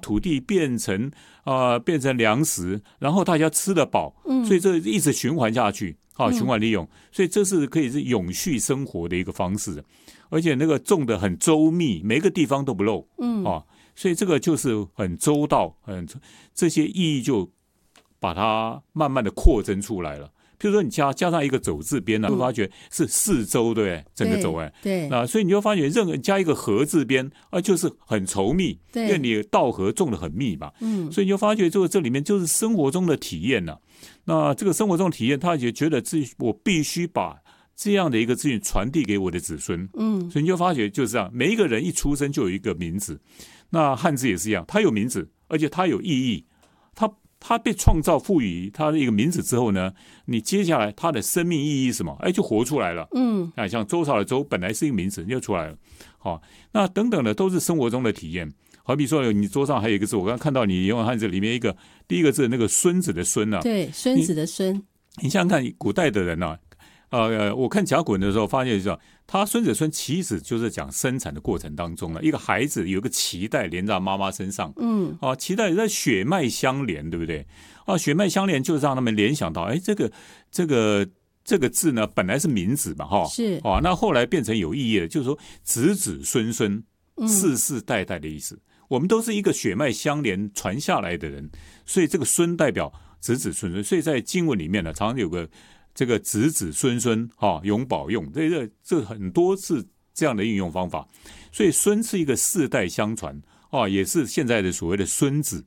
土地变成粮食，然后大家吃得饱，所以这一直循环下去，循环利用，所以这是可以是永续生活的一个方式，而且那个种的很周密，每个地方都不漏，所以这个就是很周到，这些意义就把它慢慢的扩增出来了。譬如说你加上一个走字边呢，会发觉是四周，对不对？整个走对， 所以你就发觉加一个禾字边就是很稠密，因为你稻禾种的很密嘛，所以你就发觉这里面就是生活中的体验了。那这个生活中的体验，他也觉得我必须把这样的一个资讯传递给我的子孙，所以你就发觉就是这样，每一个人一出生就有一个名字，那汉字也是一样，它有名字，而且它有意义，他被创造赋予他的一个名字之后呢，你接下来他的生命意义是什么？就活出来了。像周朝的周本来是一个名字，就出来了。那等等的都是生活中的体验。好比说你桌上还有一个字，我刚刚看到你用汉字里面第一个字那个孙子的孙啊， 对，孙子的孙。 你想想看，古代的人啊，我看甲骨文的时候发现他孙子孙其实就是讲生产的过程当中了，一个孩子有一个脐带连在妈妈身上，脐带在血脉相连，对不对？血脉相连就是让他们联想到，这个字呢本来是名字嘛， 是那后来变成有意义的，就是说子子孙孙，世世代代的意思。我们都是一个血脉相连传下来的人，所以这个孙代表子子孙孙，所以在经文里面呢，常常有个这个子子孙孙永保用，这很多是这样的运用方法。所以孙是一个世代相传也是现在的所谓的孙子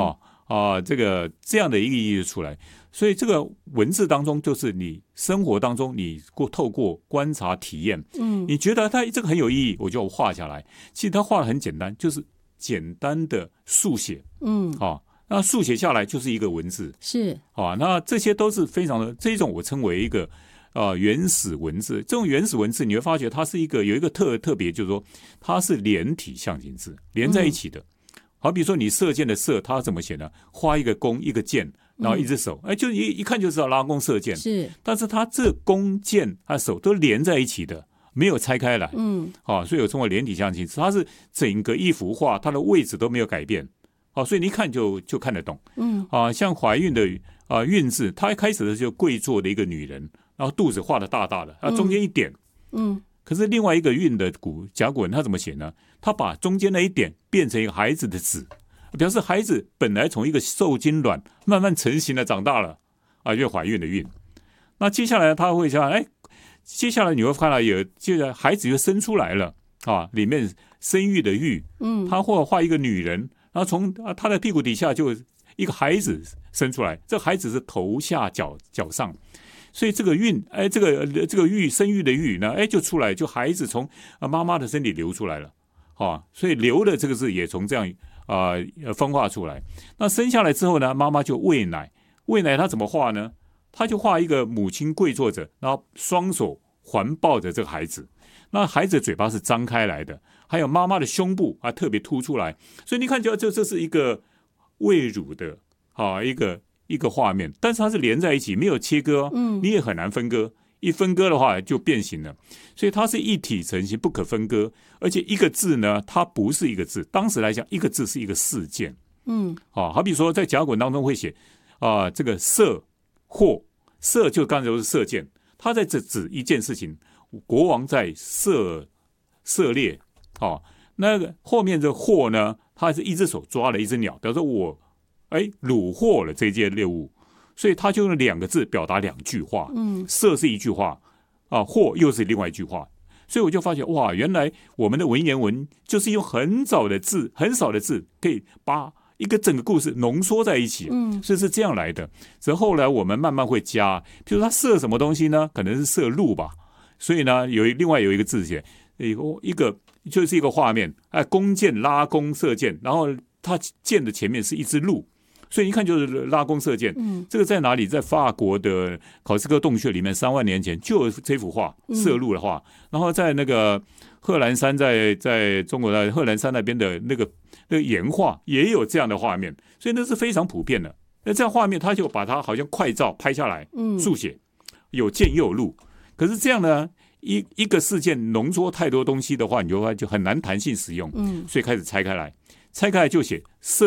这样的一个意义出来。所以这个文字当中，就是你生活当中你透过观察体验，你觉得它这个很有意义，我就画下来。其实它画的很简单，就是简单的速写，那速写下来就是一个文字， 是那这些都是非常的，这一种我称为一个原始文字。这种原始文字你会发觉它是有一个特别，就是说它是连体象形字，连在一起的。好比说你射箭的射，它怎么写呢？画一个弓，一个箭，然后一只手，就一看就知道拉弓射箭。 是， 但是它这弓箭手都连在一起的，没有拆开来。所以有称为连体象形字，它是整个一幅画，它的位置都没有改变。所以你一看就看得懂。像怀孕的孕字，它一开始的就跪坐的一个女人，然后肚子画的大大的，中间一点。可是另外一个孕的甲骨文，它怎么写呢？它把中间那一点变成一个孩子的子，表示孩子本来从一个受精卵慢慢成型的长大了因为怀孕的孕。那接下来他会想，接下来你会看到接着孩子就生出来了里面生育的育，他或者画一个女人，然后从他的屁股底下就一个孩子生出来，这个孩子是头下脚上。所以这个孕，这个育生育的育呢，就出来，就孩子从妈妈的身体流出来了，所以流的这个字也从这样分化出来。那生下来之后呢，妈妈就喂奶，喂奶她怎么画呢？她就画一个母亲跪坐着，然后双手环抱着这个孩子，那孩子的嘴巴是张开来的，还有妈妈的胸部特别凸出来，所以你看，这是一个喂乳的一个画面，但是它是连在一起，没有切割，你也很难分割，一分割的话就变形了，所以它是一体成型，不可分割。而且一个字呢，它不是一个字，当时来讲，一个字是一个事件。好比说在甲骨文当中会写这个射或，射就刚才说是射箭，它在指一件事情，国王在射猎，那个后面这或呢，他是一只手抓了一只鸟，表示我虏获了这件猎物，所以他就用2个字表达2句话。射是一句话或又是另外一句话，所以我就发现哇，原来我们的文言文就是用很少的字可以把一个整个故事浓缩在一起，所以是这样来的。所以后来我们慢慢会加，譬如他射什么东西呢？可能是射鹿吧，所以呢另外有一个字写一个就是一个画面，弓箭拉弓射箭，然后他箭的前面是一只鹿，所以一看就是拉弓射箭。这个在哪里？在法国的考斯科洞穴里面，3万年前就有这幅画，射鹿的画。然后在那个贺兰山，在中国的贺兰山那边的那个岩画也有这样的画面，所以那是非常普遍的。那这样画面，他就把它好像快照拍下来，速写，有箭又有鹿。可是这样呢，一个事件浓缩太多东西的话，你就很难弹性使用，所以开始拆开来就写射